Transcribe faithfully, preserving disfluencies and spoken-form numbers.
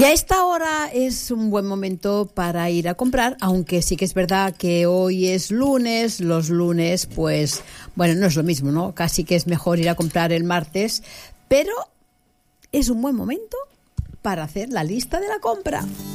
Y a esta hora es un buen momento para ir a comprar, aunque sí que es verdad que hoy es lunes, los lunes pues, bueno, no es lo mismo, ¿no? Casi que es mejor ir a comprar el martes, pero es un buen momento para hacer la lista de la compra.